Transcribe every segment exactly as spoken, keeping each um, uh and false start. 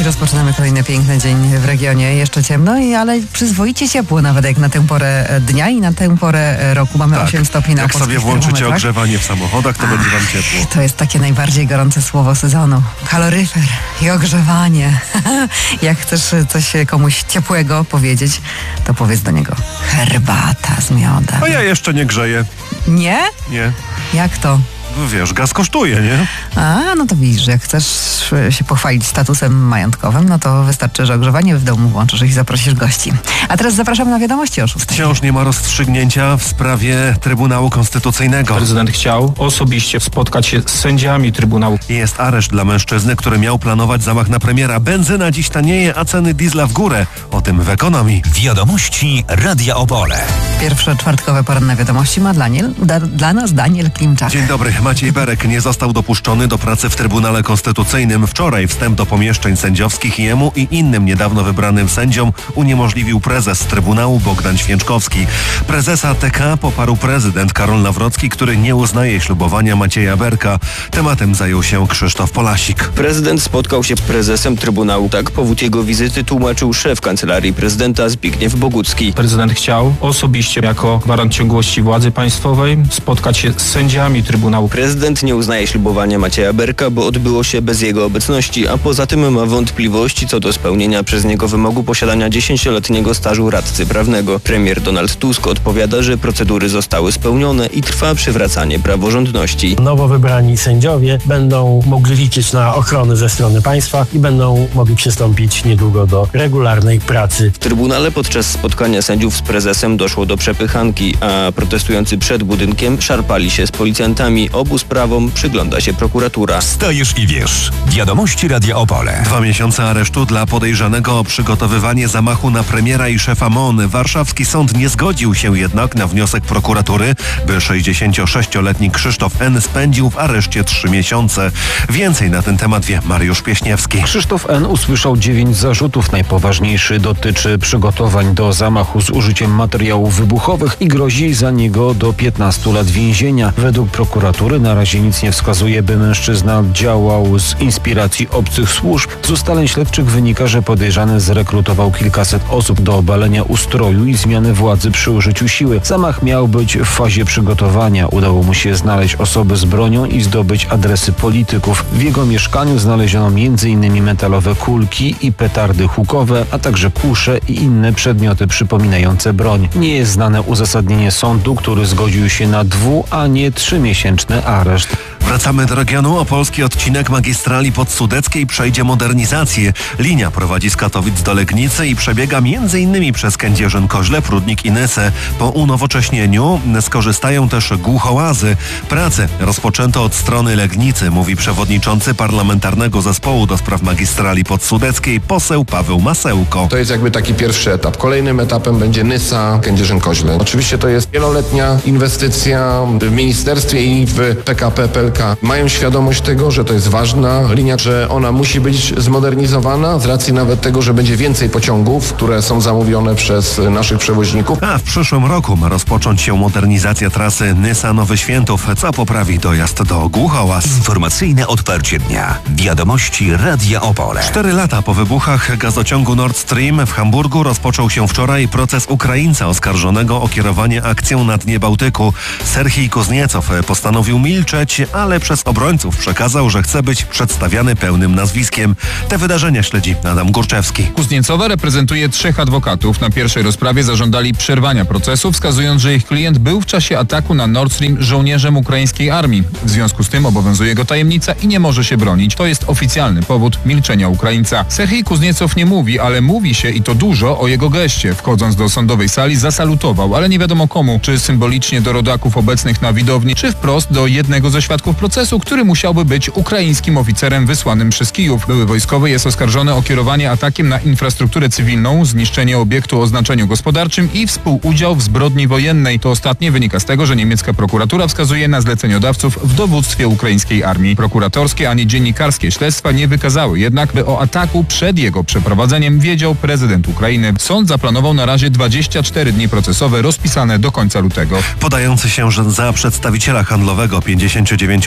rozpoczynamy kolejny piękny dzień w regionie. Jeszcze ciemno, i ale przyzwoicie ciepło nawet jak na tę porę dnia i na tę porę roku. Mamy tak, osiem stopni na jak sobie włączycie ogrzewanie w samochodach, to Ach, będzie wam ciepło. To jest takie najbardziej gorące słowo sezonu. Kaloryfer i ogrzewanie. Jak chcesz coś komuś ciepłego powiedzieć, to powiedz do niego herbata z miodem. A ja jeszcze nie grzeję. Nie? Nie. Jak to? Wiesz, gaz kosztuje, nie? A, no to widzisz, jak chcesz się pochwalić statusem majątkowym, no to wystarczy, że ogrzewanie w domu włączysz i zaprosisz gości. A teraz zapraszamy na wiadomości o szóstej. Wciąż nie ma rozstrzygnięcia w sprawie Trybunału Konstytucyjnego. Prezydent chciał osobiście spotkać się z sędziami Trybunału. Jest areszt dla mężczyzny, który miał planować zamach na premiera. Benzyna dziś tanieje, a ceny diesla w górę. O tym w ekonomii. Wiadomości Radia Opole. Pierwsze czwartkowe poranne wiadomości ma Daniel, da, dla nas Daniel Klimczak. Dzień dobry. Maciej Berek nie został dopuszczony do pracy w Trybunale Konstytucyjnym. Wczoraj wstęp do pomieszczeń sędziowskich jemu i innym niedawno wybranym sędziom uniemożliwił prezes Trybunału Bogdan Święczkowski. Prezesa T K poparł prezydent Karol Nawrocki, który nie uznaje ślubowania Macieja Berka. Tematem zajął się Krzysztof Polasik. Prezydent spotkał się z prezesem Trybunału. Tak powód jego wizyty tłumaczył szef Kancelarii Prezydenta Zbigniew Bogucki. Prezydent chciał osobiście jako gwarant ciągłości władzy państwowej spotkać się z sędziami Trybunału. Prezydent nie uznaje ślubowania Macieja Berka, bo odbyło się bez jego obecności, a poza tym ma wątpliwości co do spełnienia przez niego wymogu posiadania dziesięcioletniego stażu radcy prawnego. Premier Donald Tusk odpowiada, że procedury zostały spełnione i trwa przywracanie praworządności. Nowo wybrani sędziowie będą mogli liczyć na ochronę ze strony państwa i będą mogli przystąpić niedługo do regularnej pracy. W Trybunale podczas spotkania sędziów z prezesem doszło do przepychanki, a protestujący przed budynkiem szarpali się z policjantami. Obu sprawom przygląda się prokuratura. Wstajesz i wiesz. Wiadomości Radia Opole. Dwa miesiące aresztu dla podejrzanego o przygotowywanie zamachu na premiera i szefa M O N. Warszawski sąd nie zgodził się jednak na wniosek prokuratury, by sześćdziesięciosześcioletni Krzysztof N. spędził w areszcie trzy miesiące. Więcej na ten temat wie Mariusz Pieśniewski. Krzysztof N. usłyszał dziewięć zarzutów. Najpoważniejszy dotyczy przygotowań do zamachu z użyciem materiałów wybuchowych i grozi za niego do piętnastu lat więzienia. Według prokuratury na razie nic nie wskazuje, by mężczyzna działał z inspiracji obcych służb. Z ustaleń śledczych wynika, że podejrzany zrekrutował kilkaset osób do obalenia ustroju i zmiany władzy przy użyciu siły. Zamach miał być w fazie przygotowania. Udało mu się znaleźć osoby z bronią i zdobyć adresy polityków. W jego mieszkaniu znaleziono między innymi metalowe kulki i petardy hukowe, a także kusze i inne przedmioty przypominające broń. Nie jest znane uzasadnienie sądu, który zgodził się na dwu, a nie trzymiesięczny areszt. Wracamy do regionu. Opolski odcinek magistrali podsudeckiej przejdzie modernizację. Linia prowadzi z Katowic do Legnicy i przebiega między innymi przez Kędzierzyn-Koźle, Prudnik i Nysę. Po unowocześnieniu skorzystają też Głuchołazy. Prace rozpoczęto od strony Legnicy, mówi przewodniczący Parlamentarnego Zespołu do Spraw Magistrali Podsudeckiej poseł Paweł Masełko. To jest jakby taki pierwszy etap. Kolejnym etapem będzie Nysa, Kędzierzyn-Koźle. Oczywiście to jest wieloletnia inwestycja w ministerstwie i w P K P P L K. Mają świadomość tego, że to jest ważna linia, że ona musi być zmodernizowana z racji nawet tego, że będzie więcej pociągów, które są zamówione przez naszych przewoźników. A w przyszłym roku ma rozpocząć się modernizacja trasy Nysa-Nowy Świętów, co poprawi dojazd do Głuchołaz. Informacyjne otwarcie dnia. Wiadomości Radia Opole. Cztery lata po wybuchach gazociągu Nord Stream w Hamburgu rozpoczął się wczoraj proces Ukraińca oskarżonego o kierowanie akcją na dnie Bałtyku. Serhij Kuzniecow postanowił milczeć, ale przez obrońców przekazał, że chce być przedstawiany pełnym nazwiskiem. Te wydarzenia śledzi Adam Górczewski. Kuzniecowa reprezentuje trzech adwokatów. Na pierwszej rozprawie zażądali przerwania procesu, wskazując, że ich klient był w czasie ataku na Nord Stream żołnierzem ukraińskiej armii. W związku z tym obowiązuje go tajemnica i nie może się bronić. To jest oficjalny powód milczenia Ukraińca. Serhij Kuzniecow nie mówi, ale mówi się i to dużo o jego geście. Wchodząc do sądowej sali zasalutował, ale nie wiadomo komu. Czy symbolicznie do rodaków obecnych na widowni, czy wprost do jednego ze świadków procesu, który musiałby być ukraińskim oficerem wysłanym przez Kijów. Były wojskowy jest oskarżony o kierowanie atakiem na infrastrukturę cywilną, zniszczenie obiektu o znaczeniu gospodarczym i współudział w zbrodni wojennej. To ostatnie wynika z tego, że niemiecka prokuratura wskazuje na zleceniodawców w dowództwie ukraińskiej armii. Prokuratorskie ani dziennikarskie śledztwa nie wykazały jednak, by o ataku przed jego przeprowadzeniem wiedział prezydent Ukrainy. Sąd zaplanował na razie dwadzieścia cztery dni procesowe rozpisane do końca lutego. Podający się, że za przedstawiciela handlowego pięćdziesięciodziewięcioletniego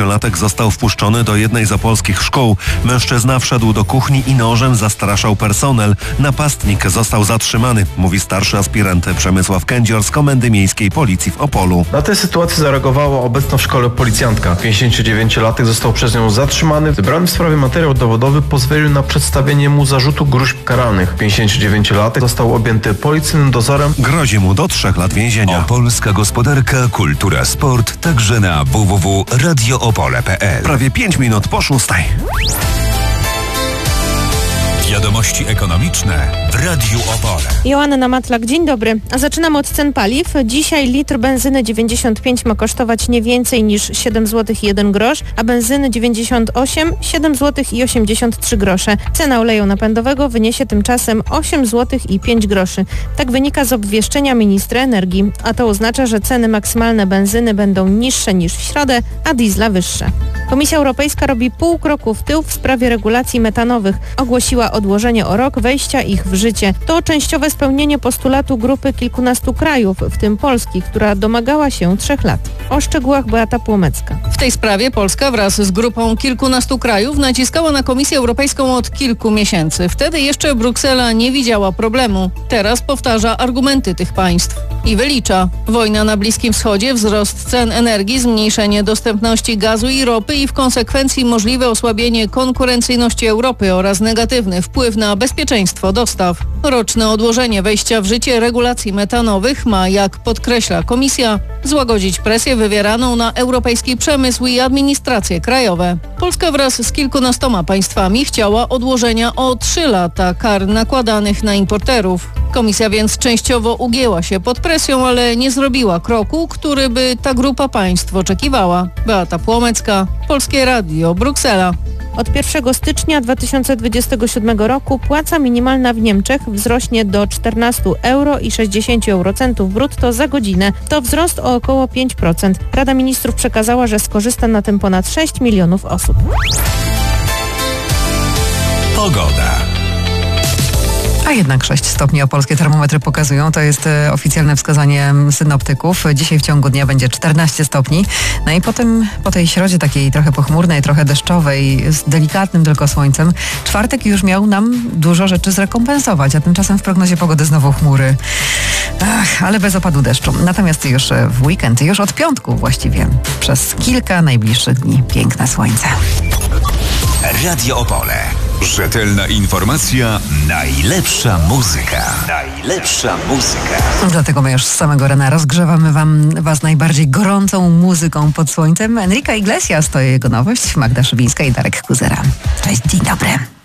pięćdziesięciolatek został wpuszczony do jednej z opolskich szkół. Mężczyzna wszedł do kuchni i nożem zastraszał personel. Napastnik został zatrzymany, mówi starszy aspirant Przemysław Kędzior z Komendy Miejskiej Policji w Opolu. Na tę sytuację zareagowała obecna w szkole policjantka. pięćdziesięciodziewięciolatek został przez nią zatrzymany. Zebrany w sprawie materiał dowodowy pozwolił na przedstawienie mu zarzutu gróźb karalnych. pięćdziesięciodziewięciolatek został objęty policyjnym dozorem. Grozi mu do trzech lat więzienia. Opolska gospodarka, kultura, sport, także na w w w kropka radio opole kropka p l. Prawie pięć minut po szóstej. Wiadomości ekonomiczne w Radiu Opole. Joanna Matlak, dzień dobry. A zaczynamy od cen paliw. Dzisiaj litr benzyny dziewięćdziesiąt pięć ma kosztować nie więcej niż siedem złotych jeden grosz, a benzyny dziewięćdziesiąt osiem siedem złotych i osiemdziesiąt trzy grosze. Cena oleju napędowego wyniesie tymczasem osiem złotych i pięć groszy. Tak wynika z obwieszczenia ministra energii, a to oznacza, że ceny maksymalne benzyny będą niższe niż w środę, a diesla wyższe. Komisja Europejska robi pół kroku w tył w sprawie regulacji metanowych. Ogłosiła odłożenie o rok wejścia ich w życie. To częściowe spełnienie postulatu grupy kilkunastu krajów, w tym Polski, która domagała się trzech lat. O szczegółach Beata Płomecka. W tej sprawie Polska wraz z grupą kilkunastu krajów naciskała na Komisję Europejską od kilku miesięcy. Wtedy jeszcze Bruksela nie widziała problemu. Teraz powtarza argumenty tych państw i wylicza. Wojna na Bliskim Wschodzie, wzrost cen energii, zmniejszenie dostępności gazu i ropy i w konsekwencji możliwe osłabienie konkurencyjności Europy oraz negatywny wpływ na bezpieczeństwo dostaw. Roczne odłożenie wejścia w życie regulacji metanowych ma, jak podkreśla Komisja, złagodzić presję wywieraną na europejski przemysł i administracje krajowe. Polska wraz z kilkunastoma państwami chciała odłożenia o trzy lata kar nakładanych na importerów. Komisja więc częściowo ugięła się pod presją, ale nie zrobiła kroku, który by ta grupa państw oczekiwała. Beata Płomecka, Polskie Radio, Bruksela. Od pierwszego stycznia dwa tysiące dwudziestego siódmego roku płaca minimalna w Niemczech wzrośnie do czternaście euro i sześćdziesiąt eurocentów brutto za godzinę. To wzrost o około pięć procent. Rada Ministrów przekazała, że skorzysta na tym ponad sześć milionów osób. Pogoda. A jednak sześć stopni opolskie termometry pokazują. To jest e, oficjalne wskazanie synoptyków. Dzisiaj w ciągu dnia będzie czternaście stopni. No i potem po tej środzie takiej trochę pochmurnej, trochę deszczowej, z delikatnym tylko słońcem, czwartek już miał nam dużo rzeczy zrekompensować, a tymczasem w prognozie pogody znowu chmury. Ach, ale bez opadu deszczu. Natomiast już w weekend, już od piątku właściwie, przez kilka najbliższych dni piękne słońce. Radio Opole. Rzetelna informacja, najlepsza muzyka. Najlepsza muzyka. Dlatego my już z samego rana rozgrzewamy wam was najbardziej gorącą muzyką pod słońcem. Enrique Iglesias to jego nowość, Magda Szybińska i Darek Kuzera. Cześć, dzień dobry.